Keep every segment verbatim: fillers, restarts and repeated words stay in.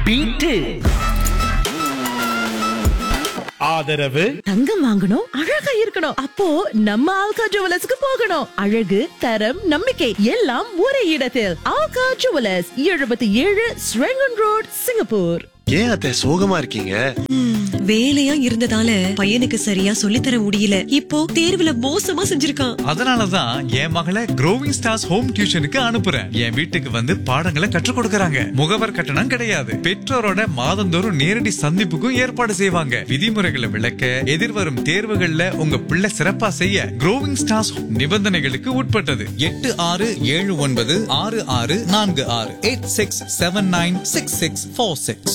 Beat. ஆதரவு தங்கம் வாங்கணும், அழகா இருக்கணும். அப்போ நம்ம ஆல்கா ஜுவல்லர்ஸ்க்கு போகணும். அழகு, தரம், நம்பிக்கை எல்லாம் ஒரே இடத்தில். ஆல்கா ஜுவல்லர்ஸ், எழுபத்தி ஏழு ஸ்ரெங்கன் ரோட், சிங்கப்பூர். ஏன் அத்தை சோகமா இருக்கீங்க? வேலையா இருந்ததால பையனுக்கு சரியா சொல்லித்தர முடியல. இப்போ தேர்வுல மோசமா செஞ்சிருக்கான். அதனாலதான் என் மகளை க்ரோவிங் ஸ்டார்ஸ் ஹோம் டியூஷனுக்கு அனுப்புறேன். என் வீட்டுக்கு வந்து பாடங்களை கற்றுக் கொடுக்கறாங்க. முகவர் கட்டணம் கிடையாது. பெற்றோரோட மாதந்தோறும் நேரடி சந்திப்புக்கும் ஏற்பாடு செய்வாங்க. விதிமுறைகளை விளக்க, எதிர்வரும் தேர்வுகள்ல உங்க பிள்ளை சிறப்பா செய்ய க்ரோவிங் ஸ்டார்ஸ் நிபந்தனைகளுக்கு உட்பட்டது. எட்டு ஆறு ஏழு ஒன்பது ஆறு ஆறு நான்கு ஆறு eight six seven nine six six four six.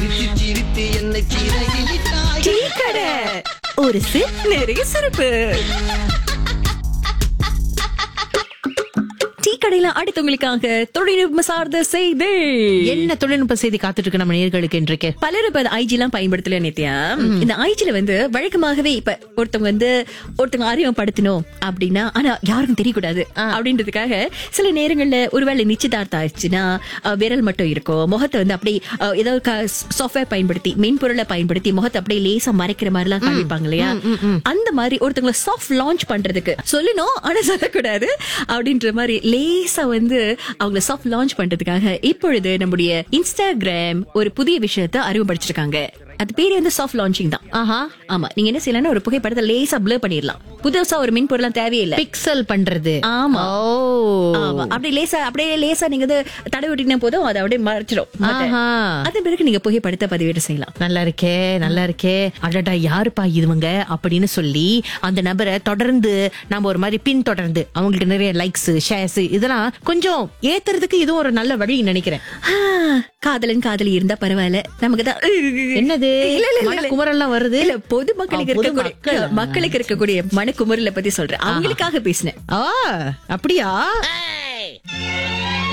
Tea கடை, ஒரு சிப் நிறைய சிறப்பு. டீ கடையில அடுத்தவங்களுக்காக தொழில்நுட்ப சார்ந்த செய்தி. என்ன தொழில்நுட்ப செய்தி காத்துட்டு இருக்கு நம்ம நேயர்களுக்கு இன்றைக்கு? பலரும் இப்ப ஐஜி எல்லாம் பயன்படுத்தல நித்யா. இந்த ஐஜில வந்து வழக்கமாகவே இப்ப ஒருத்தவங்க வந்து ஒருத்தவங்க அறிமுகப்படுத்தணும் அப்படின்னா, ஆனா யாருக்கும் தெரியக்கூடாது அப்படின்றதுக்காக சில நேரங்கள்ல ஒருவேளை நிச்சயதார்த்தம் ஆயிடுச்சுன்னா விரல் மட்டும் இருக்கும். முகத்தை வந்து அப்படி ஏதாவது சாஃப்ட்வேர் பயன்படுத்தி, மென்பொருளை பயன்படுத்தி முகத்தை அப்படியே லேசா மறைக்கிற மாதிரி எல்லாம் காமிப்பாங்க இல்லையா? அந்த மாதிரி ஒருத்தவங்களை சாஃப்ட் லான்ச் பண்றதுக்கு சொல்லணும், ஆனா சொல்லக்கூடாது அப்படின்ற மாதிரி லேசா வந்து அவங்கள சாஃப்ட் லான்ச் பண்றதுக்காக இப்பொழுது நம்முடைய இன்ஸ்டாகிராம் ஒரு புதிய விஷயத்தை அறிமுகப்படுத்திருக்காங்க. அது பேரு வந்து சாஃப்ட் லான்ச்சிங் தான். ஆஹா, ஆமா. நீங்க என்ன செய்யலாம், ஒரு புகைப்படத்தை லேசா ப்ளர் பண்ணிடலாம். புதுசா ஒரு மின்பொருள் தேவையில்லை, பிக்சல் பண்றது. ஆமா, ஓ, அப்படியே லேசா அப்படியே லேசா நீங்க தடவி விட்டீங்கன்னா போதும், அதை அப்படியே மறைச்சிடும். அதன் பிறகு நீங்க புகைப்படத்தை பதிவேற்றம் செய்யலாம். நல்லா இருக்கே, நல்லா இருக்கே. அடடா, யாருப்பா இதுவங்க அப்படின்னு சொல்லி அந்த நபரை தொடர்ந்து நம்ம ஒரு மாதிரி பின் தொடர்ந்து அவங்களுக்கு நிறைய லைக்ஸ், ஷேர்ஸ் இதெல்லாம் கொஞ்சம் ஏத்துறதுக்கு இதுவும் ஒரு நல்ல வழி நினைக்கிறேன். காதலன் காதலி இருந்தா பரவாயில்ல, நமக்கு தான் என்னது குமரெல்லாம் வருது. இல்ல, பொது மக்களுக்கு இருக்கக்கூடிய மக்களுக்கு இருக்கக்கூடிய மனக்குமுறலை பத்தி சொல்றேன். அவங்களுக்காக பேசினேன். அப்படியா?